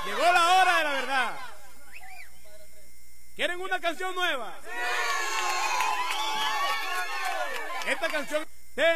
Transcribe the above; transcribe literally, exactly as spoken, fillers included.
Llegó la hora de la verdad. ¿Quieren una canción nueva? Esta canción...